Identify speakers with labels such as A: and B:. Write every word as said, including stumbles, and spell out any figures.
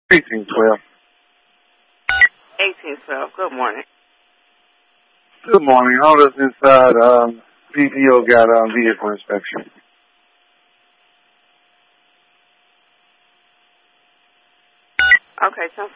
A: eighteen twelve.
B: eighteen twelve. Good morning.
A: Good morning. Hold us inside. Um, P P O got um, vehicle inspection.
B: Okay, so